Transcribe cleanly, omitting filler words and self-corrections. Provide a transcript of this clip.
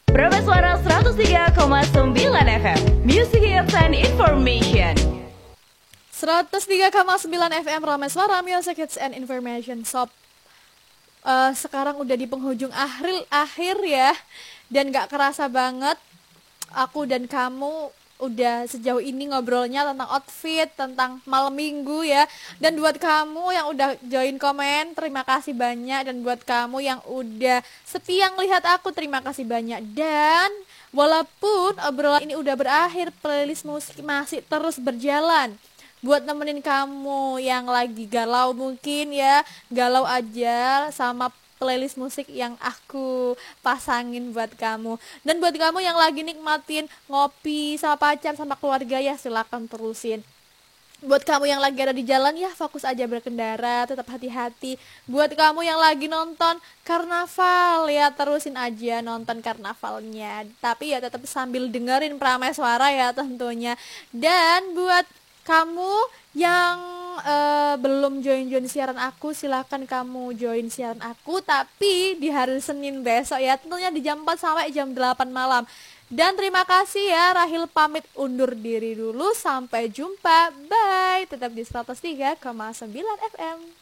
Prabes Suara 103,9 FM. Music Hits and Information. 103,9 FM Prabes Suara Music Hits and Information. Sob, sekarang udah di penghujung akhir ya. Dan gak kerasa banget aku dan kamu udah sejauh ini ngobrolnya tentang outfit, tentang malam minggu ya. Dan buat kamu yang udah join komen, terima kasih banyak. Dan buat kamu yang udah setia ngelihat aku, terima kasih banyak. Dan walaupun obrolan ini udah berakhir, playlist musik masih terus berjalan buat nemenin kamu yang lagi galau mungkin ya. Galau aja sama playlist musik yang aku pasangin buat kamu. Dan buat kamu yang lagi nikmatin ngopi sama pacar, sama keluarga ya, silakan terusin. Buat kamu yang lagi ada di jalan ya, fokus aja berkendara, tetap hati-hati. Buat kamu yang lagi nonton karnaval ya, terusin aja nonton karnavalnya. Tapi ya tetap sambil dengerin Prameswara ya tentunya. Dan buat kamu yang belum join siaran aku, silakan kamu join siaran aku, tapi di hari Senin besok ya, tentunya di jam 4 sampai jam 8 malam. Dan terima kasih ya, Rahil pamit undur diri dulu, sampai jumpa, bye. Tetap di 103,9 FM.